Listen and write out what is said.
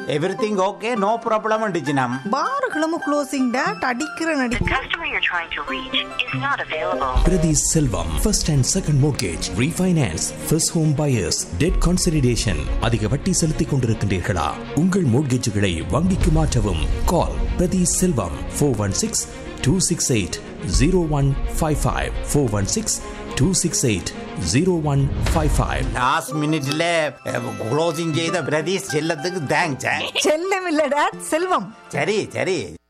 Everything okay, no problem அண்டிச்சினம். பார்களும் closing date அடிக்கிற The நடிக்க. customer you're trying to reach is not available. Priti Selvam, first and second mortgage, refinance, first home buyers, debt consolidation. அதிக வட்டி செலுத்திக் கொண்டிருக்கின்றீர்களா? உங்கள் மோட்கேஜுகளை வங்கிக்கு மாற்றவும். கால் பிரதி செல்வம் 416-268-0155 416-268-0155. லாஸ்ட் மினிட்ல க்ளோசிங் செய்த பிரதீஷ் செல்லத்துக்கு தேங்க்ஸ். செல்லம் இல்ல டேட் செல்வம். சரி சரி.